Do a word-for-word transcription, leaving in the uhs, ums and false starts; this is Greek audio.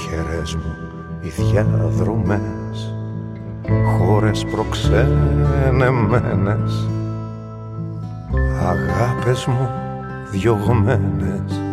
τυχερές μου οι διαδρομές, χώρες προξενεμένες, αγάπες μου διωγμένες,